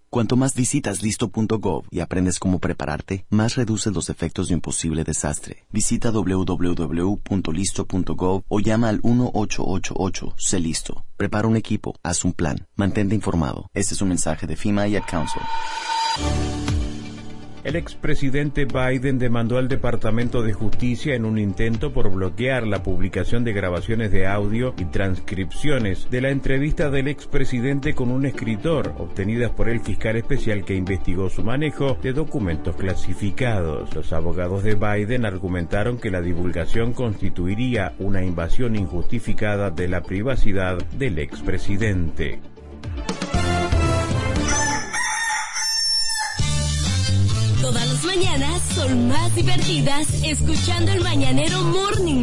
Cuanto más visitas listo.gov y aprendes cómo prepararte, más reduces los efectos de un posible desastre. Visita www.listo.gov o llama al 1-888 sé listo. Prepara un equipo, haz un plan, mantente informado. Este es un mensaje de FEMA y Ad Council. El expresidente Biden demandó al Departamento de Justicia en un intento por bloquear la publicación de grabaciones de audio y transcripciones de la entrevista del expresidente con un escritor, obtenidas por el fiscal especial que investigó su manejo de documentos clasificados. Los abogados de Biden argumentaron que la divulgación constituiría una invasión injustificada de la privacidad del expresidente. Todas las mañanas son más divertidas escuchando el Mañanero Morning